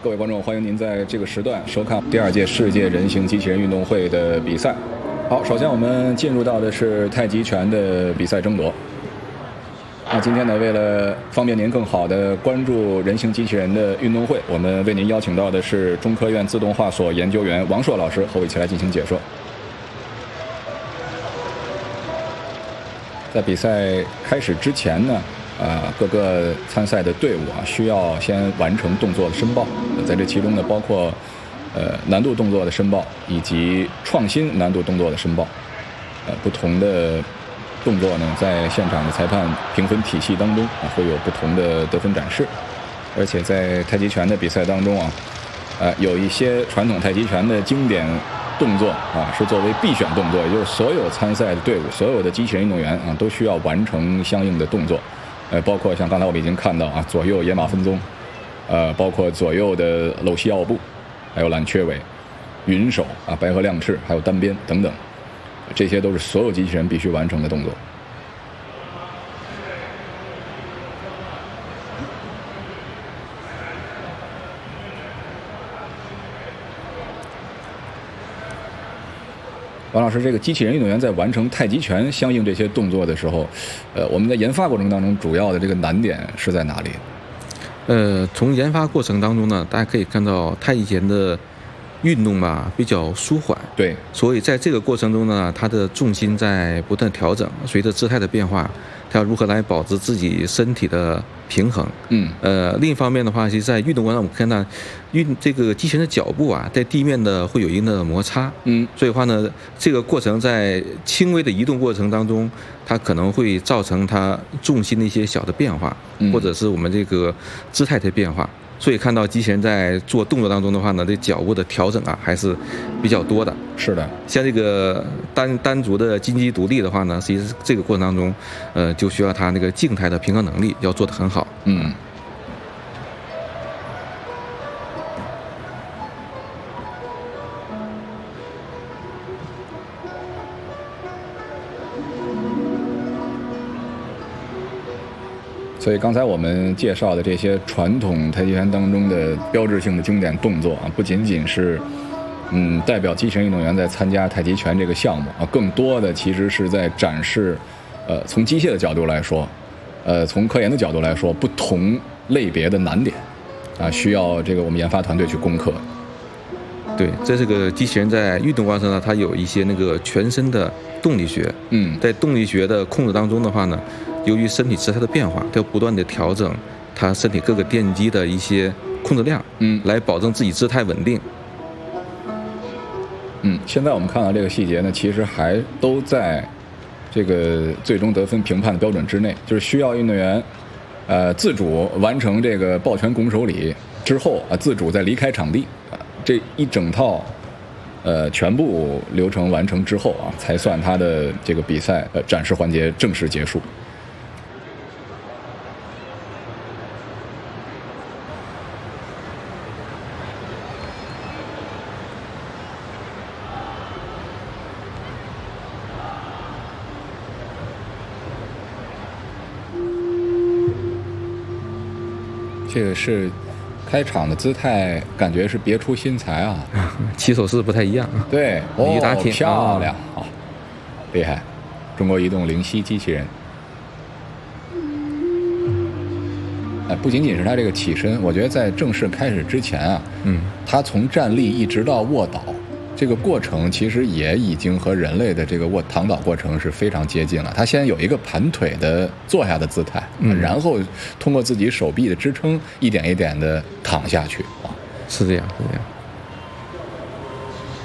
各位观众，欢迎您在这个时段收看第2届世界人形机器人运动会的比赛。好，首先我们进入到的是太极拳的比赛争夺。那今天呢，为了方便您更好的关注人形机器人的运动会，我们为您邀请到的是中科院自动化所研究员王硕老师和我一起来进行解说。在比赛开始之前呢，各个参赛的队伍需要先完成动作的申报，在这其中呢，包括难度动作的申报以及创新难度动作的申报。不同的动作呢，在现场的裁判评分体系当中会有不同的得分展示。而且在太极拳的比赛当中有一些传统太极拳的经典动作是作为必选动作，也就是所有参赛的队伍、所有的机器人运动员都需要完成相应的动作。包括像刚才我们已经看到左右野马分鬃，包括左右的搂膝奥步，还有揽雀尾、云手白鹤亮翅，还有单鞭等等，这些都是所有机器人必须完成的动作。王老师，这个机器人运动员在完成太极拳相应这些动作的时候，我们在研发过程当中主要的这个难点是在哪里？ 从研发过程当中呢，大家可以看到太极拳的运动比较舒缓， 对， 所以在这个过程中呢，它的重心在不断调整，随着姿态的变化，它要如何来保持自己身体的平衡。另一方面的话，其实在运动过程中，我们看到这个机器人的脚步在地面的会有一定的摩擦，所以话呢，这个过程在轻微的移动过程当中，它可能会造成它重心的一些小的变化，或者是我们这个姿态的变化。所以看到机器人在做动作当中的话呢，这脚步的调整还是比较多的。 是的，像这个单足的金鸡独立的话呢，其实这个过程当中，就需要它那个静态的平衡能力要做得很好。 所以刚才我们介绍的这些传统太极拳当中的标志性的经典动作不仅仅是代表机器人运动员在参加太极拳这个项目更多的其实是在展示从机械的角度来说，从科研的角度来说，不同类别的难点需要这个我们研发团队去攻克。 对，这个机器人在运动过程中呢，它有一些那个全身的动力学。在动力学的控制当中的话呢，由于身体姿态的变化，它要不断的调整它身体各个电机的一些控制量，来保证自己姿态稳定。 现在我们看到这个细节呢，其实还都在这个最终得分评判的标准之内，就是需要运动员自主完成这个抱拳拱手礼之后自主再离开场地这一整套全部流程完成之后才算他的这个比赛展示环节正式结束。这个是开场的姿态，感觉是别出心裁起手式不太一样。 对， 一打挺漂亮厉害！中国移动灵犀机器人。不仅仅是他这个起身，我觉得在正式开始之前他从站立一直到卧倒，这个过程其实也已经和人类的这个躺倒过程是非常接近了。他先有一个盘腿的坐下的姿态，然后通过自己手臂的支撑，一点一点的躺下去是这样，是这样。